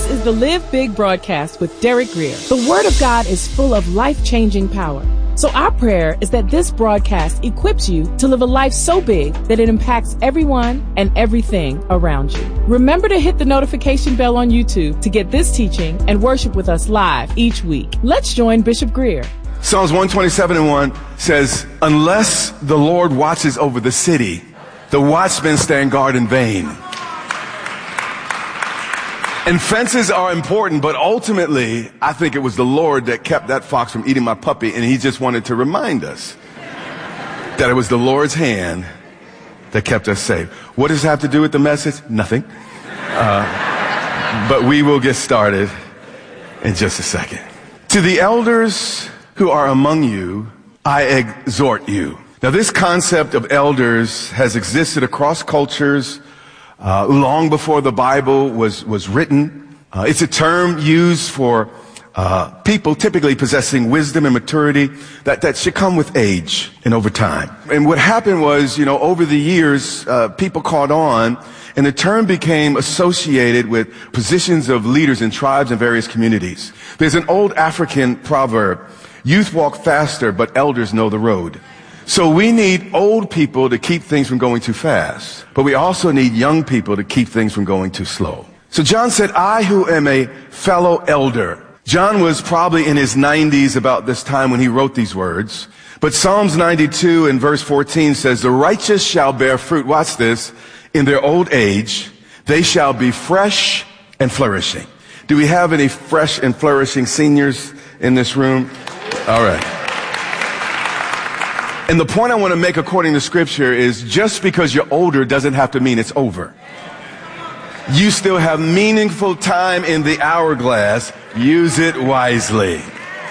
is the Live Big broadcast with Derek Grier. The Word of God is full of life-changing power. So our prayer is that this broadcast equips you to live a life so big that it impacts everyone and everything around you. Remember to hit the notification bell on YouTube to get this teaching and worship with us live each week. Let's join Bishop Grier. Psalms 127:1 says, unless the Lord watches over the city, the watchmen stand guard in vain. And fences are important, but ultimately, I think it was the Lord that kept that fox from eating my puppy, and he just wanted to remind us that it was the Lord's hand that kept us safe. What does it have to do with the message? Nothing. But we will get started in just a second. To the elders who are among you, I exhort you. Now, this concept of elders has existed across cultures long before the Bible was written. It's a term used for people typically possessing wisdom and maturity that should come with age and over time. And what happened was, over the years, people caught on, and the term became associated with positions of leaders in tribes and various communities. There's an old African proverb, youth walk faster, but elders know the road. So we need old people to keep things from going too fast, but we also need young people to keep things from going too slow. So John said, I who am a fellow elder. John was probably in his 90s about this time when he wrote these words. But Psalms 92 and verse 14 says, the righteous shall bear fruit, watch this, in their old age. They shall be fresh and flourishing. Do we have any fresh and flourishing seniors in this room? All right. And the point I want to make according to Scripture is just because you're older doesn't have to mean it's over. You still have meaningful time in the hourglass. Use it wisely.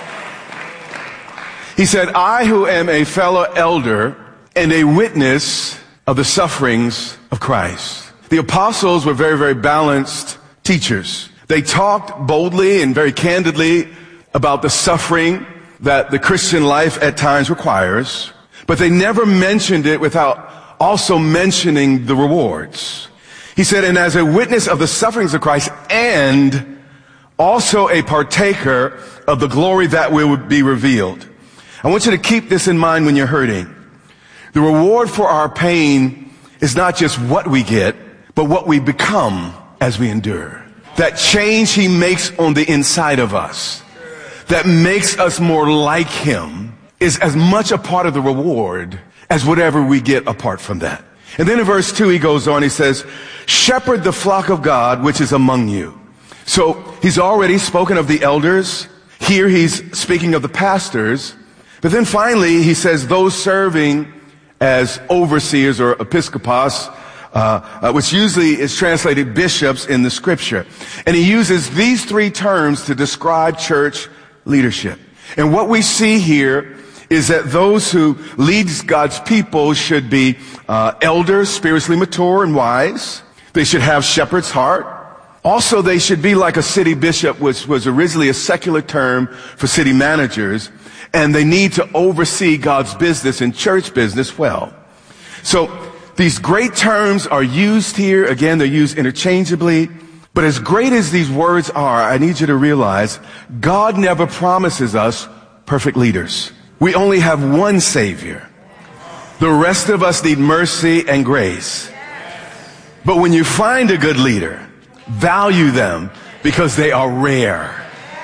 He said, I who am a fellow elder and a witness of the sufferings of Christ. The apostles were very, very balanced teachers. They talked boldly and very candidly about the suffering that the Christian life at times requires. But they never mentioned it without also mentioning the rewards. He said, and as a witness of the sufferings of Christ and also a partaker of the glory that will be revealed. I want you to keep this in mind when you're hurting. The reward for our pain is not just what we get, but what we become as we endure. That change he makes on the inside of us, that makes us more like him, is as much a part of the reward as whatever we get apart from that. And then in verse 2 he goes on, he says, shepherd the flock of God which is among you. So he's already spoken of the elders. Here he's speaking of the pastors. But then finally he says those serving as overseers or episkopos, which usually is translated bishops in the Scripture. And he uses these three terms to describe church leadership. And what we see here is that those who lead God's people should be elders, spiritually mature and wise. They should have shepherd's heart. Also, they should be like a city bishop, which was originally a secular term for city managers. And they need to oversee God's business and church business well. So these great terms are used here. Again, they're used interchangeably. But as great as these words are, I need you to realize God never promises us perfect leaders. We only have one Savior. The rest of us need mercy and grace. But when you find a good leader, value them because they are rare.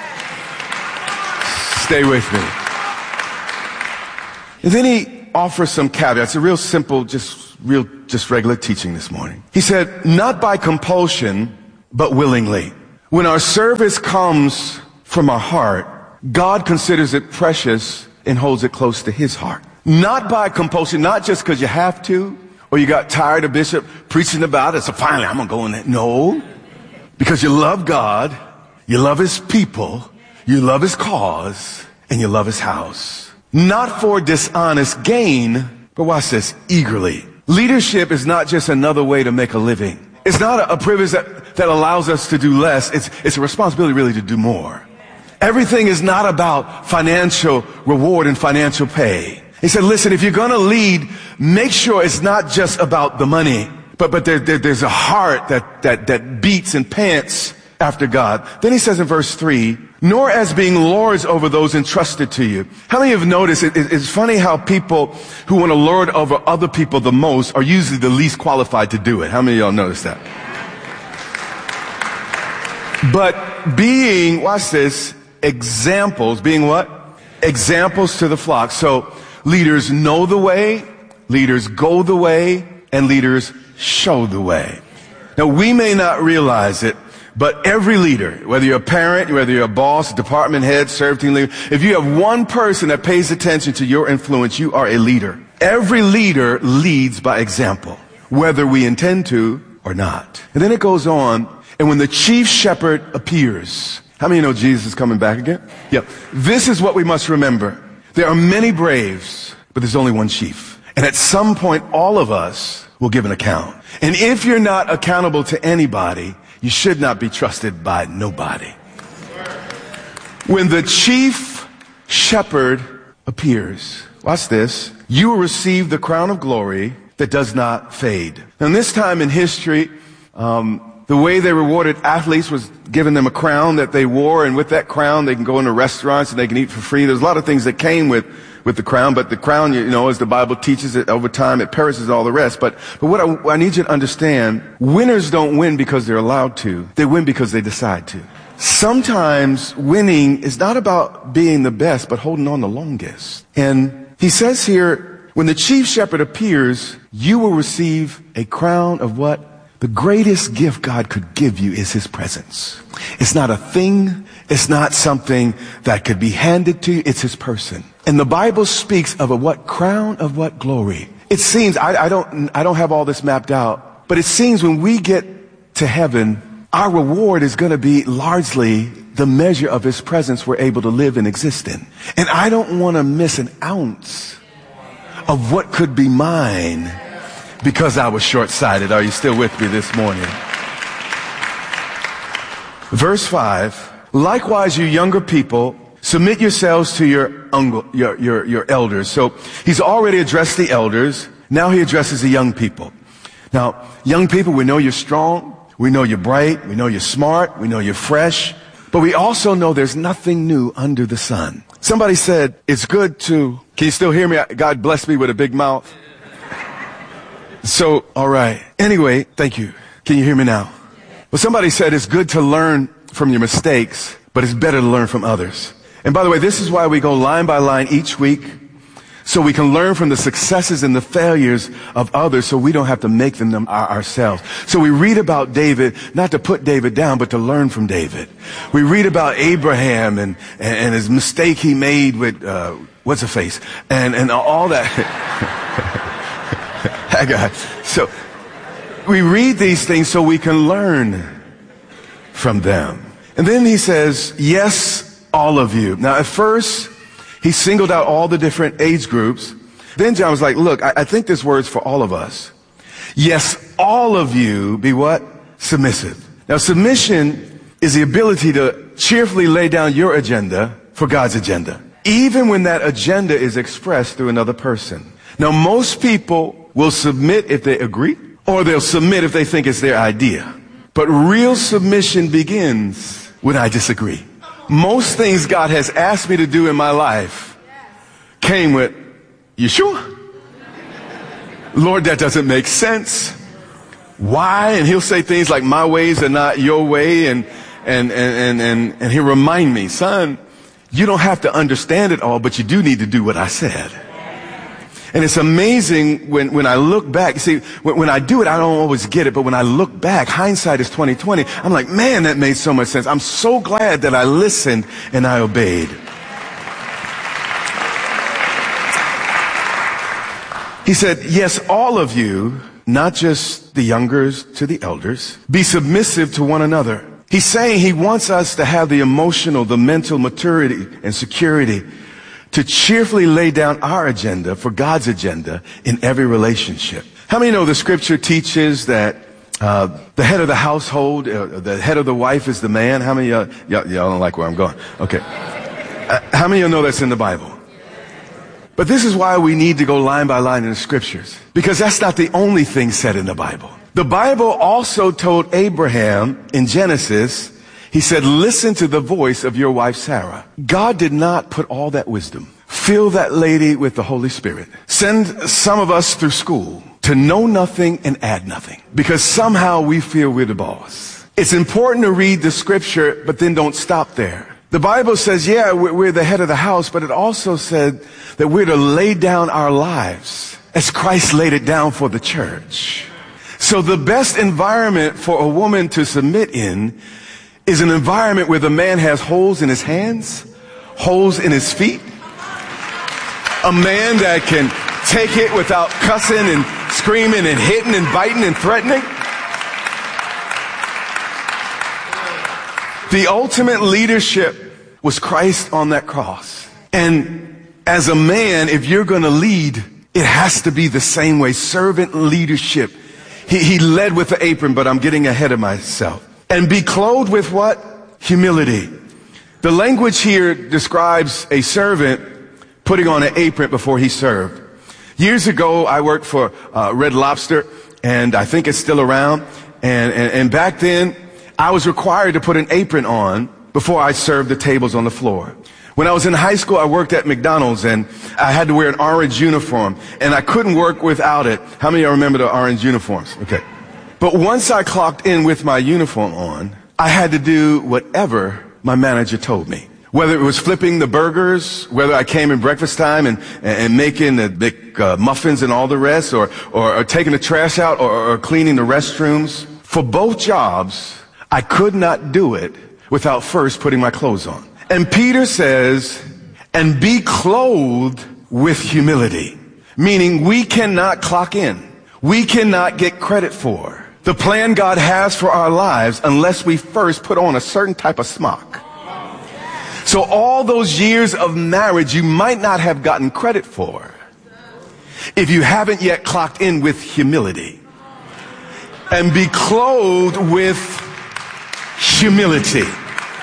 Stay with me. And then he offers some caveats, a real simple, just regular teaching this morning. He said, not by compulsion, but willingly. When our service comes from our heart, God considers it precious and holds it close to his heart. Not by compulsion, not just because you have to, or you got tired of Bishop preaching about it, so finally I'm going to go in there. No, because you love God, you love his people, you love his cause, and you love his house. Not for dishonest gain, but watch this, eagerly. Leadership is not just another way to make a living. It's not a privilege that allows us to do less. It's a responsibility really to do more. Everything is not about financial reward and financial pay. He said, listen, if you're going to lead, make sure it's not just about the money, but there's a heart that beats and pants after God. Then he says in verse 3, nor as being lords over those entrusted to you. How many have noticed it's funny how people who want to lord over other people the most are usually the least qualified to do it? How many of y'all notice that? But being, watch this, examples, being what? Examples to the flock. So leaders know the way, leaders go the way, and leaders show the way. Now we may not realize it, but every leader, whether you're a parent, whether you're a boss, department head, serve team leader, if you have one person that pays attention to your influence, you are a leader. Every leader leads by example, whether we intend to or not. And then it goes on, and when the chief shepherd appears, how many know Jesus is coming back again? Yeah. This is what we must remember. There are many braves, but there's only one chief. And at some point, all of us will give an account. And if you're not accountable to anybody, you should not be trusted by nobody. When the chief shepherd appears, watch this, you will receive the crown of glory that does not fade. Now, this time in history, the way they rewarded athletes was giving them a crown that they wore, and with that crown they can go into restaurants and they can eat for free. There's a lot of things that came with the crown, but the crown, you know, as the Bible teaches it, over time it perishes all the rest. But what I need you to understand, winners don't win because they're allowed to. They win because they decide to. Sometimes winning is not about being the best, but holding on the longest. And he says here, when the chief shepherd appears, you will receive a crown of what? The greatest gift God could give you is his presence. It's not a thing. It's not something that could be handed to you. It's his person. And the Bible speaks of a what? Crown of what? Glory. It seems, I don't have all this mapped out, but it seems when we get to heaven, our reward is going to be largely the measure of his presence we're able to live and exist in. And I don't want to miss an ounce of what could be mine because I was short-sighted. Are you still with me this morning? Verse 5, likewise, you younger people, submit yourselves to your elders. So he's already addressed the elders. Now he addresses the young people. Now, young people, we know you're strong. We know you're bright. We know you're smart. We know you're fresh. But we also know there's nothing new under the sun. Somebody said, it's good to, can you still hear me? God blessed me with a big mouth. So, all right. Anyway, thank you. Can you hear me now? Well, somebody said it's good to learn from your mistakes, but it's better to learn from others. And by the way, this is why we go line by line each week, so we can learn from the successes and the failures of others so we don't have to make them ourselves. So we read about David, not to put David down, but to learn from David. We read about Abraham and his mistake he made with, what's her face? And all that. Haggai. So we read these things so we can learn from them. And then he says, yes, all of you. Now at first, he singled out all the different age groups. Then John was like, look, I think this word's for all of us. Yes, all of you be what? Submissive. Now submission is the ability to cheerfully lay down your agenda for God's agenda, even when that agenda is expressed through another person. Now most people will submit if they agree, or they'll submit if they think it's their idea. But real submission begins when I disagree. Most things God has asked me to do in my life came with, you sure? Lord, that doesn't make sense. Why? And he'll say things like, my ways are not your way. And he'll remind me, son, you don't have to understand it all, but you do need to do what I said. And it's amazing when I look back. See, when I do it, I don't always get it. But when I look back, hindsight is 20/20. I'm like, man, that made so much sense. I'm so glad that I listened and I obeyed. He said, yes, all of you, not just the youngers to the elders, be submissive to one another. He's saying he wants us to have the emotional, the mental maturity and security to cheerfully lay down our agenda for God's agenda in every relationship. How many know the scripture teaches that the head of the household, the head of the wife is the man? How many y'all don't like where I'm going? Okay. How many of you know that's in the Bible? But this is why we need to go line by line in the scriptures, because that's not the only thing said in the Bible. The Bible also told Abraham in Genesis He said, listen to the voice of your wife, Sarah. God did not put all that wisdom. Fill that lady with the Holy Spirit. Send some of us through school to know nothing and add nothing, because somehow we feel we're the boss. It's important to read the scripture, but then don't stop there. The Bible says, yeah, we're the head of the house, but it also said that we're to lay down our lives as Christ laid it down for the church. So the best environment for a woman to submit in is an environment where the man has holes in his hands, holes in his feet, a man that can take it without cussing and screaming and hitting and biting and threatening. The ultimate leadership was Christ on that cross. And as a man, if you're going to lead, it has to be the same way. Servant leadership. He led with the apron, but I'm getting ahead of myself. And be clothed with what? Humility. The language here describes a servant putting on an apron before he served. Years ago, I worked for Red Lobster, and I think it's still around. And back then, I was required to put an apron on before I served the tables on the floor. When I was in high school, I worked at McDonald's, and I had to wear an orange uniform, and I couldn't work without it. How many of you remember the orange uniforms? Okay. But once I clocked in with my uniform on, I had to do whatever my manager told me. Whether it was flipping the burgers, whether I came in breakfast time and making the big muffins and all the rest, or taking the trash out, or cleaning the restrooms. For both jobs, I could not do it without first putting my clothes on. And Peter says, and be clothed with humility. Meaning we cannot clock in. We cannot get credit for the plan God has for our lives unless we first put on a certain type of smock. So all those years of marriage you might not have gotten credit for if you haven't yet clocked in with humility. And be clothed with humility.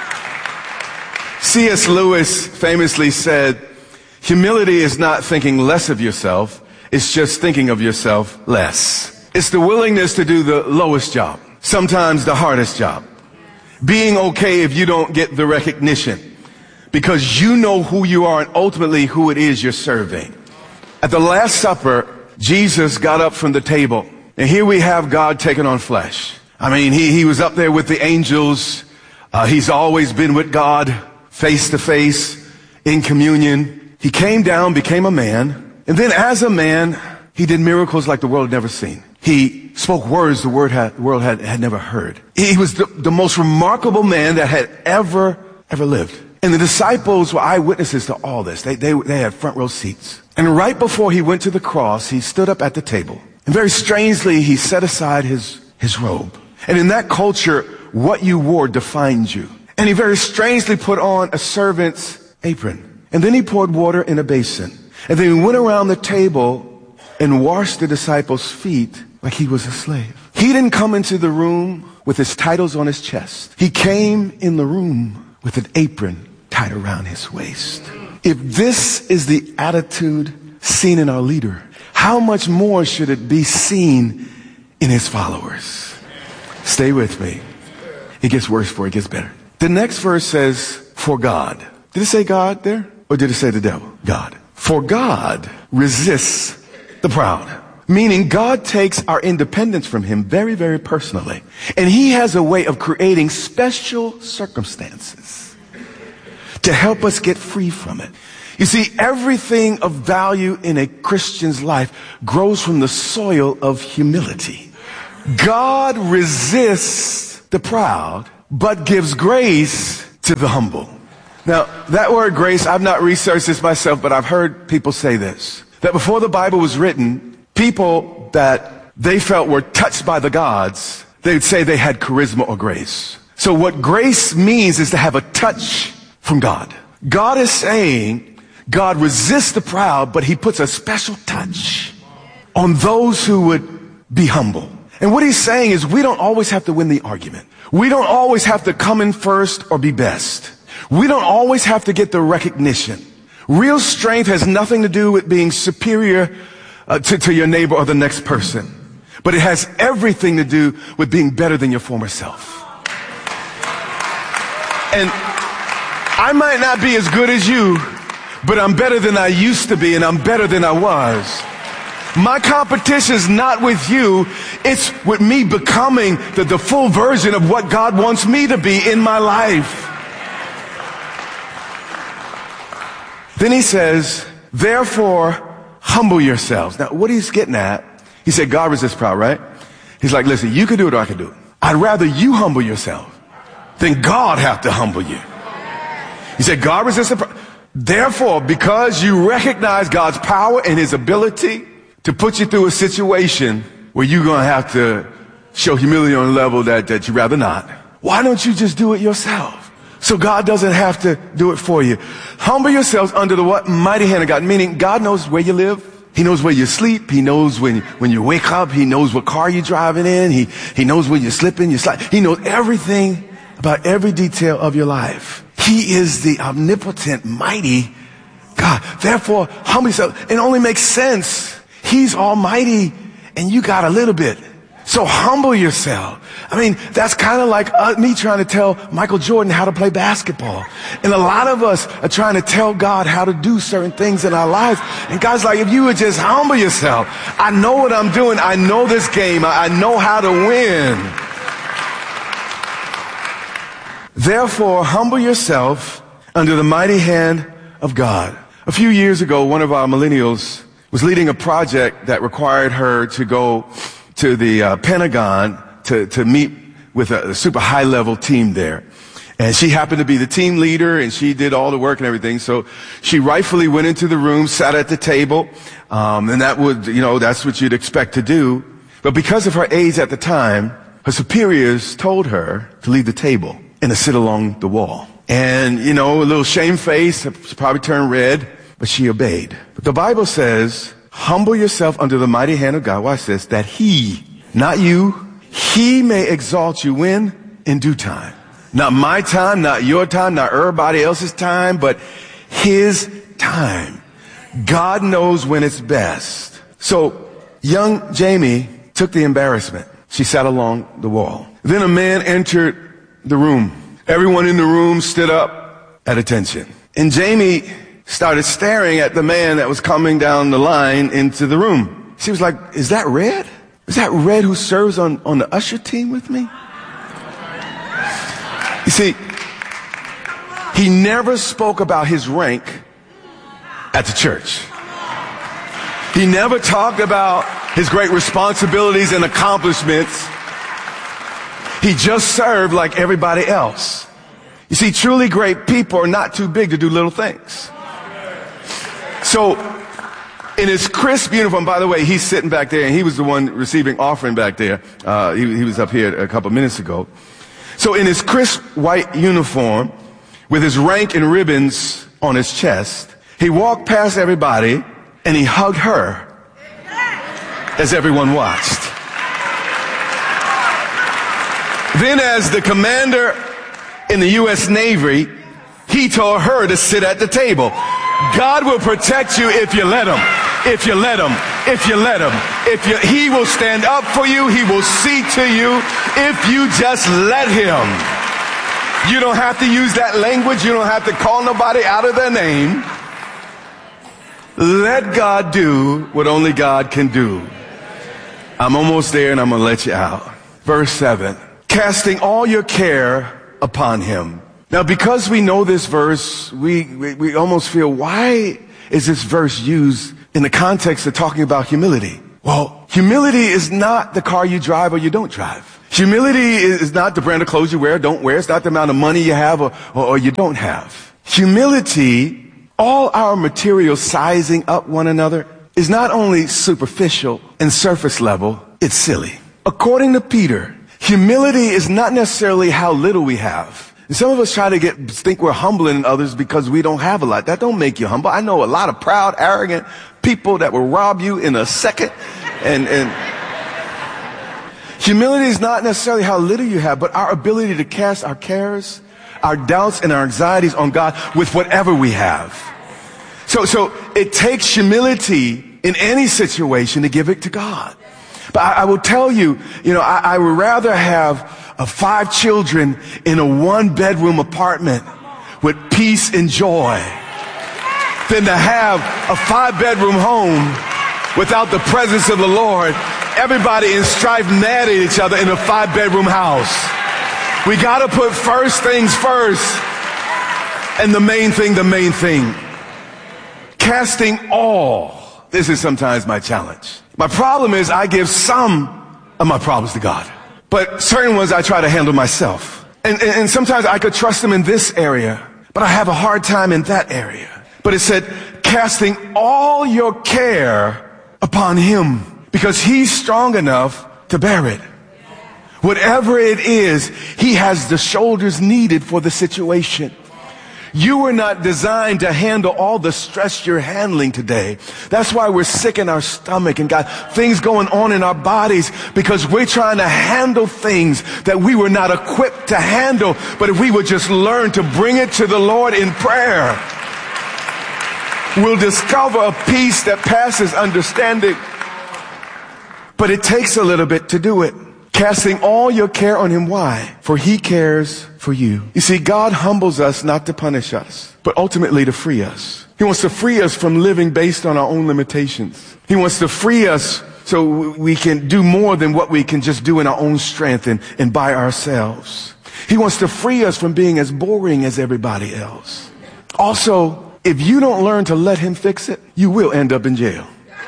C.S. Lewis famously said, humility is not thinking less of yourself, it's just thinking of yourself less. It's the willingness to do the lowest job, sometimes the hardest job. Being okay if you don't get the recognition, because you know who you are and ultimately who it is you're serving. At the Last Supper, Jesus got up from the table, and here we have God taking on flesh. I mean, he was up there with the angels. He's always been with God, face to face, in communion. He came down, became a man, and then as a man, he did miracles like the world had never seen. He spoke words the world had never heard. He was the most remarkable man that had ever lived. And the disciples were eyewitnesses to all this. They had front row seats. And right before he went to the cross, he stood up at the table. And very strangely, he set aside his robe. And in that culture, what you wore defined you. And he very strangely put on a servant's apron. And then he poured water in a basin. And then he went around the table and washed the disciples' feet like he was a slave. He didn't come into the room with his titles on his chest. He came in the room with an apron tied around his waist. If this is the attitude seen in our leader, how much more should it be seen in his followers? Stay with me. It gets worse before it gets better. The next verse says, for God. Did it say God there? Or did it say the devil? God. For God resists the proud. Meaning God takes our independence from him very, very personally. And he has a way of creating special circumstances to help us get free from it. You see, everything of value in a Christian's life grows from the soil of humility. God resists the proud, but gives grace to the humble. Now, that word grace, I've not researched this myself, but I've heard people say this, that before the Bible was written, people that they felt were touched by the gods, they would say they had charisma or grace. So what grace means is to have a touch from God. God is saying God resists the proud, but he puts a special touch on those who would be humble. And what he's saying is we don't always have to win the argument. We don't always have to come in first or be best. We don't always have to get the recognition. Real strength has nothing to do with being superior to your neighbor or the next person. But it has everything to do with being better than your former self. And I might not be as good as you, but I'm better than I used to be, and I'm better than I was. My competition is not with you. It's with me becoming the full version of what God wants me to be in my life. Then he says, therefore, humble yourselves. Now, what he's getting at, he said, God resists proud, right? He's like, listen, you can do it or I can do it. I'd rather you humble yourself than God have to humble you. He said, God resists the proud. Therefore, because you recognize God's power and his ability to put you through a situation where you're going to have to show humility on a level that you'd rather not, why don't you just do it yourself? So God doesn't have to do it for you. Humble yourselves under the what? Mighty hand of God. Meaning God knows where you live. He knows where you sleep. He knows when you wake up. He knows what car you're driving in. He knows where you're slipping, you slide. He knows everything about every detail of your life. He is the omnipotent, mighty God. Therefore, humble yourself. It only makes sense. He's almighty and you got a little bit. So humble yourself. I mean, that's kind of like me trying to tell Michael Jordan how to play basketball. And a lot of us are trying to tell God how to do certain things in our lives. And God's like, if you would just humble yourself. I know what I'm doing. I know this game. I know how to win. Therefore, humble yourself under the mighty hand of God. A few years ago, one of our millennials was leading a project that required her to go to the Pentagon to meet with a super high-level team there. And she happened to be the team leader, and she did all the work and everything. So she rightfully went into the room, sat at the table, and that's what you'd expect to do. But because of her age at the time, her superiors told her to leave the table and to sit along the wall. And, a little shamefaced, she probably turned red, but she obeyed. But the Bible says, humble yourself under the mighty hand of God. Watch this, that he, not you, he may exalt you when? In due time. Not my time, not your time, not everybody else's time, but his time. God knows when it's best. So young Jamie took the embarrassment. She sat along the wall. Then a man entered the room. Everyone in the room stood up at attention. And Jamie started staring at the man that was coming down the line into the room. She was like, is that Red? Is that Red who serves on the usher team with me? You see, he never spoke about his rank at the church. He never talked about his great responsibilities and accomplishments. He just served like everybody else. You see, truly great people are not too big to do little things. So, in his crisp uniform, by the way, he's sitting back there, and he was the one receiving offering back there. He was up here a couple minutes ago. So in his crisp white uniform, with his rank and ribbons on his chest, he walked past everybody, and he hugged her as everyone watched. Then as the commander in the U.S. Navy, he told her to sit at the table. God will protect you if you let him. If you let him. If you let him. He will stand up for you. He will see to you if you just let him. You don't have to use that language. You don't have to call nobody out of their name. Let God do what only God can do. I'm almost there, and I'm going to let you out. Verse 7. Casting all your care upon him. Now, because we know this verse, we almost feel, why is this verse used in the context of talking about humility? Well, humility is not the car you drive or you don't drive. Humility is not the brand of clothes you wear or don't wear. It's not the amount of money you have or you don't have. Humility, all our material sizing up one another, is not only superficial and surface level, it's silly. According to Peter, humility is not necessarily how little we have. And some of us try to think we're humbling others because we don't have a lot. That don't make you humble. I know a lot of proud, arrogant people that will rob you in a second. And humility is not necessarily how little you have, but our ability to cast our cares, our doubts, and our anxieties on God with whatever we have. So it takes humility in any situation to give it to God. But I will tell you, I would rather have 5 children in a 1-bedroom apartment with peace and joy than to have a 5-bedroom home without the presence of the Lord. Everybody in strife, mad at each other in a 5-bedroom house. We got to put first things first, and the main thing. Casting all. This is sometimes my challenge. My problem is I give some of my problems to God, but certain ones I try to handle myself. And sometimes I could trust him in this area, but I have a hard time in that area. But it said, casting all your care upon him, because he's strong enough to bear it. Whatever it is, he has the shoulders needed for the situation. You were not designed to handle all the stress you're handling today. That's why we're sick in our stomach and got things going on in our bodies, because we're trying to handle things that we were not equipped to handle. But if we would just learn to bring it to the Lord in prayer, we'll discover a peace that passes understanding. But it takes a little bit to do it. Casting all your care on him. Why? For he cares for you. You see, God humbles us not to punish us, but ultimately to free us. He wants to free us from living based on our own limitations. He wants to free us so we can do more than what we can just do in our own strength and by ourselves. He wants to free us from being as boring as everybody else. Also, if you don't learn to let him fix it, you will end up in jail.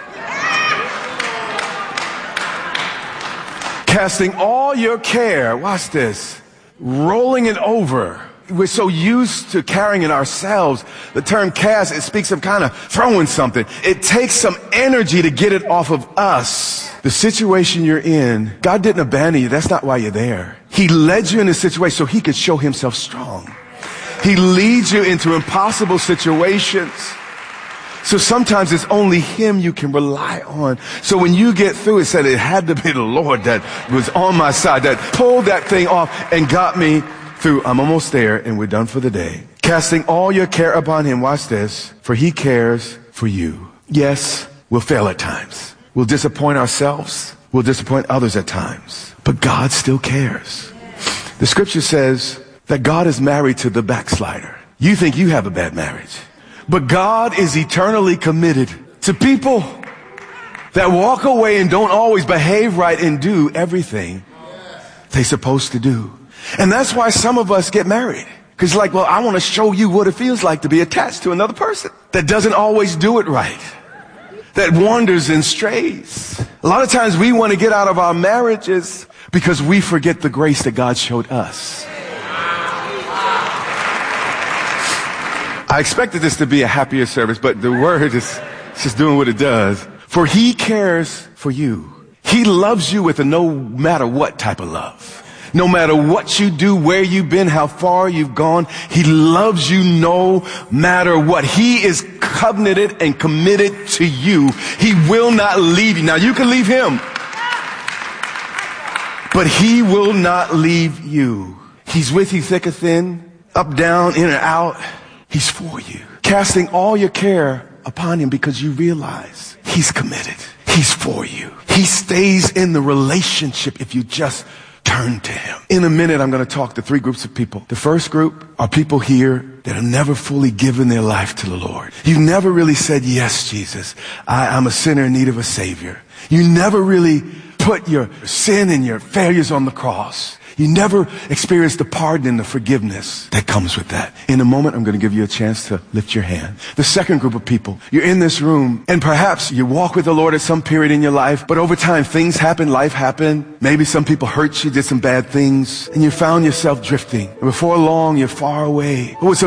Casting all your care, watch this, rolling it over. We're so used to carrying it ourselves. The term cast, it speaks of kind of throwing something. It takes some energy to get it off of us. The situation you're in, God didn't abandon you. That's not why you're there. He led you in a situation so he could show himself strong. He leads you into impossible situations. So sometimes it's only him you can rely on. So when you get through, it said it had to be the Lord that was on my side, that pulled that thing off and got me through. I'm almost there and we're done for the day. Casting all your care upon him. Watch this. For he cares for you. Yes, we'll fail at times. We'll disappoint ourselves. We'll disappoint others at times. But God still cares. The scripture says that God is married to the backslider. You think you have a bad marriage. But God is eternally committed to people that walk away and don't always behave right and do everything they're supposed to do. And that's why some of us get married. Because I want to show you what it feels like to be attached to another person that doesn't always do it right, that wanders and strays. A lot of times we want to get out of our marriages because we forget the grace that God showed us. I expected this to be a happier service, but the word is just doing what it does. For he cares for you. He loves you with a no matter what type of love. No matter what you do, where you've been, how far you've gone, he loves you no matter what. He is covenanted and committed to you. He will not leave you. Now you can leave him, but he will not leave you. He's with you thick or thin, up, down, in and out. He's for you. Casting all your care upon him because you realize he's committed. He's for you. He stays in the relationship if you just turn to him. In a minute, I'm going to talk to 3 groups of people. The first group are people here that have never fully given their life to the Lord. You've never really said, yes, Jesus, I'm a sinner in need of a savior. You never really put your sin and your failures on the cross. You never experienced the pardon and the forgiveness that comes with that. In a moment, I'm going to give you a chance to lift your hand. The second group of people, you're in this room, and perhaps you walk with the Lord at some period in your life, but over time, things happen, life happened. Maybe some people hurt you, did some bad things, and you found yourself drifting. And before long, you're far away. But what's